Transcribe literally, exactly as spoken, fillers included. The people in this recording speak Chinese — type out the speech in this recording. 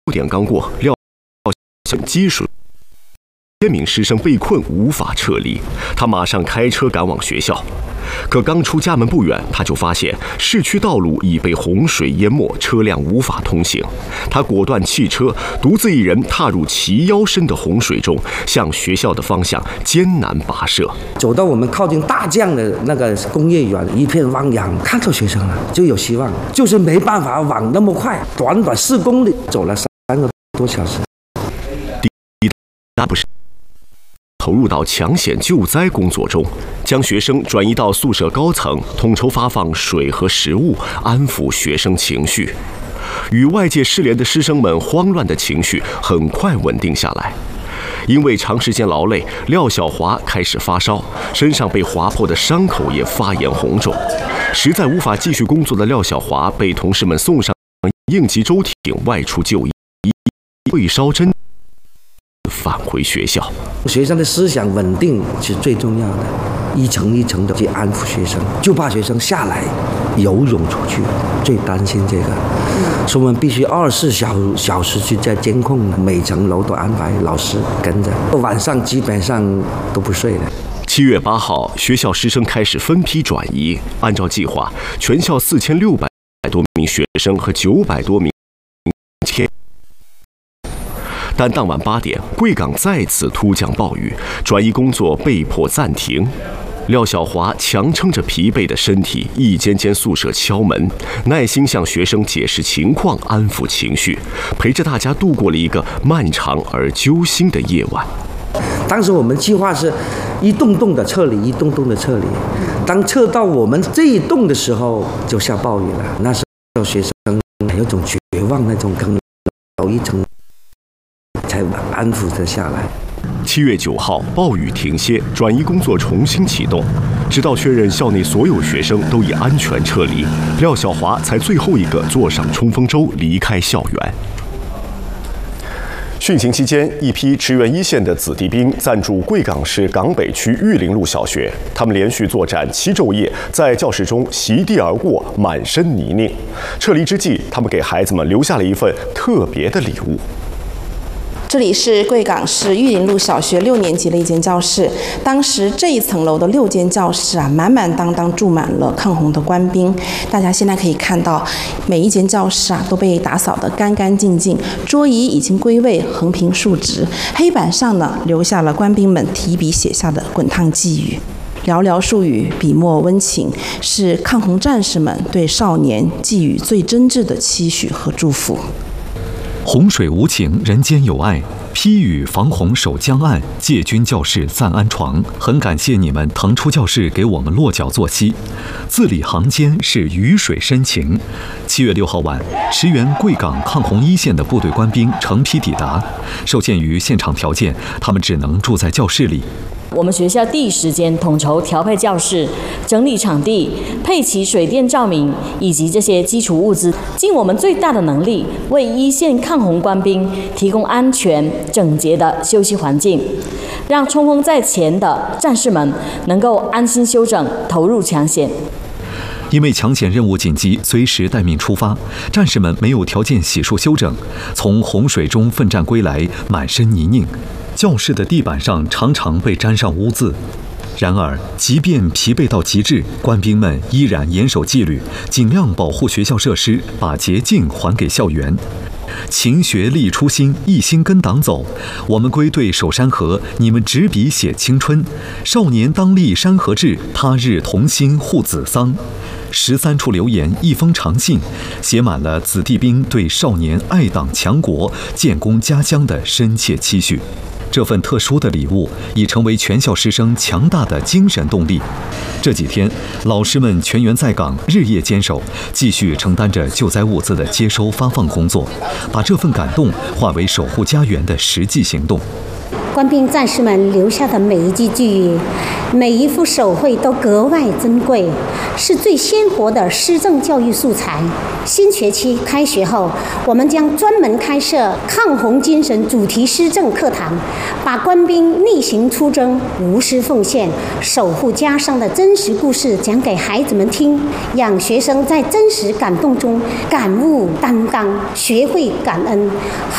点刚过，廖校积水。千名师生被困无法撤离，他马上开车赶往学校。可刚出家门不远，他就发现市区道路已被洪水淹没，车辆无法通行。他果断弃车，独自一人踏入齐腰深的洪水中，向学校的方向艰难跋涉。 走到我们靠近大将的那个工业园，一片汪洋，看到学生了就有希望，就是没办法往那么快，短短四公里走了三个多小时。 那不是。投入到抢险救灾工作中，将学生转移到宿舍高层，统筹发放水和食物，安抚学生情绪。与外界失联的师生们慌乱的情绪很快稳定下来。因为长时间劳累，廖小华开始发烧，身上被划破的伤口也发炎红肿。实在无法继续工作的廖小华被同事们送上应急舟艇外出就医，退烧针返回学校。 学生的思想稳定是最重要的，一层一层的去安抚学生，就怕学生下来游泳出去，最担心这个。所以我们必须二十四小小时去在监控，每层楼都安排老师跟着，晚上基本上都不睡的。 七月八号，学校师生开始分批转移。按照计划，全校四千六百多名学生和九百多名前。但当晚八点，贵港再次突降暴雨，转移工作被迫暂停。廖小华强撑着疲惫的身体，一间间宿舍敲门，耐心向学生解释情况，安抚情绪，陪着大家度过了一个漫长而揪心的夜晚。 当时我们计划是一栋栋的撤离，一栋栋的撤离。当撤到我们这一栋的时候，就下暴雨了。那时候学生有种绝望，那种可能有一层。才安抚着下来。 七月九号，暴雨停歇，转移工作重新启动，直到确认校内所有学生都已安全撤离，廖小华才最后一个坐上冲锋舟离开校园。汛情期间，一批驰援一线的子弟兵暂驻贵港市港北区玉林路小学，他们连续作战七昼夜，在教室中席地而卧，满身泥泞。撤离之际，他们给孩子们留下了一份特别的礼物。 这里是贵港市玉林路小学六年级的一间教室。当时这一层楼的六间教室啊，满满当当住满了抗洪的官兵。大家现在可以看到，每一间教室啊都被打扫得干干净净，桌椅已经归位，横平竖直。黑板上呢，留下了官兵们提笔写下的滚烫寄语。寥寥数语，笔墨温情，是抗洪战士们对少年寄予最真挚的期许和祝福。 洪水无情，人间有爱。批雨防洪守江岸，借军教室暂安床。很感谢你们腾出教室给我们落脚作息。字里行间是雨水深情。七月六号晚，驰援贵港抗洪一线的部队官兵成批抵达。受限于现场条件，他们只能住在教室里。 我们学校第一时间统筹调配教室，整理场地，配齐水电照明以及这些基础物资，尽我们最大的能力，为一线抗洪官兵提供安全、整洁的休息环境，让冲锋在前的战士们能够安心休整，投入抢险。 因为抢险任务紧急，随时待命出发，战士们没有条件洗漱休整，从洪水中奋战归来，满身泥泞。教室的地板上常常被沾上污渍，然而，即便疲惫到极致，官兵们依然严守纪律，尽量保护学校设施，把洁净还给校园。勤学立初心，一心跟党走。我们归队守山河，你们执笔写青春。少年当立山河志，他日同心护子桑。十三处留言，一封长信，写满了子弟兵对少年爱党强国、建功家乡的深切期许。这份特殊的礼物已成为全校师生强大的精神动力。这几天，老师们全员在岗，日夜坚守，继续承担着救灾物资的接收发放工作，把这份感动化为守护家园的实际行动。 官兵战士们留下的每一句寄语，每一幅手绘都格外珍贵，是最鲜活的施政教育素材。新学期开学后，我们将专门开设抗洪精神主题施政课堂，把官兵逆行出征、无私奉献、守护家乡的真实故事讲给孩子们听，让学生在真实感动中感悟担当，学会感恩。